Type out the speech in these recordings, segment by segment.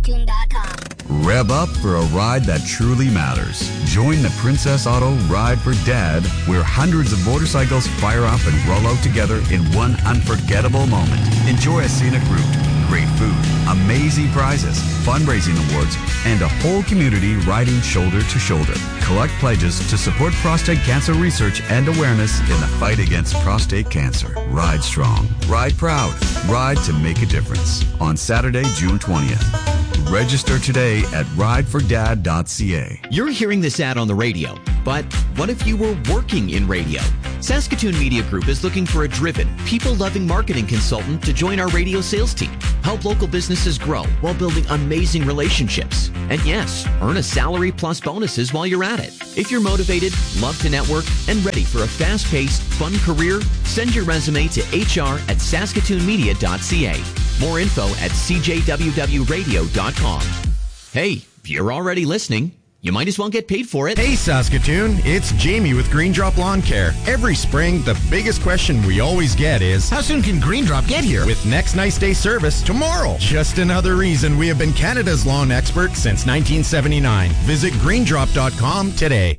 Saskatoon.com. Rev up for a ride that truly matters. Join the Princess Auto Ride for Dad, where hundreds of motorcycles fire up and roll out together in one unforgettable moment. Enjoy a scenic route, great food, amazing prizes, fundraising awards, and a whole community riding shoulder to shoulder. Collect pledges to support prostate cancer research and awareness in the fight against prostate cancer. Ride strong. Ride proud. Ride to make a difference. On Saturday, June 20th. Register today at ridefordad.ca. You're hearing this ad on the radio, but what if you were working in radio? Saskatoon Media Group is looking for a driven, people-loving marketing consultant to join our radio sales team. Help local businesses grow while building amazing relationships. And yes, earn a salary plus bonuses while you're at it. If you're motivated, love to network, and ready for a fast-paced, fun career, send your resume to hr@saskatoonmedia.ca. More info at cjwwradio.com. Hey, if you're already listening, you might as well get paid for it. Hey Saskatoon, it's Jamie with Green Drop Lawn Care. Every spring, the biggest question we always get is, how soon can Green Drop get here? With next nice day service tomorrow. Just another reason we have been Canada's lawn expert since 1979. Visit greendrop.com today.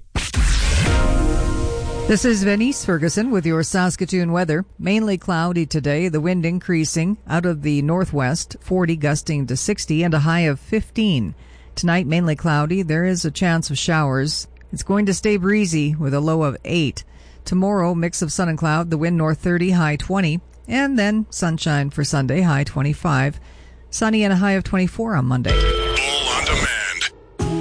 This is Venice Ferguson with your Saskatoon weather. Mainly cloudy today, the wind increasing out of the northwest, 40 gusting to 60 and a high of 15. Tonight, mainly cloudy. There is a chance of showers. It's going to stay breezy with a low of 8. Tomorrow, mix of sun and cloud, the wind north 30, high 20. And then sunshine for Sunday, high 25. Sunny and a high of 24 on Monday.